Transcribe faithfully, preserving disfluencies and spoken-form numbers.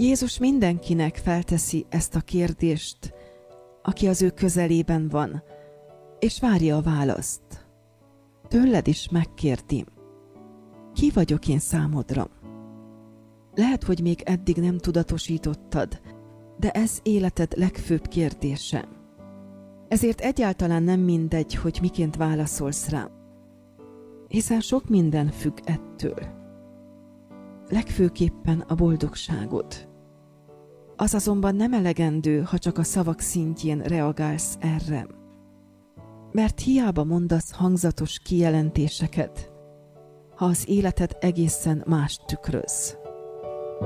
Jézus mindenkinek felteszi ezt a kérdést, aki az ő közelében van, és várja a választ. Tőled is megkérdi: ki vagyok én számodra? Lehet, hogy még eddig nem tudatosítottad, de ez életed legfőbb kérdése. Ezért egyáltalán nem mindegy, hogy miként válaszolsz rá, hiszen sok minden függ ettől. Legfőképpen a boldogságod. Az azonban nem elegendő, ha csak a szavak szintjén reagálsz erre. Mert hiába mondasz hangzatos kijelentéseket, ha az életed egészen mást tükröz.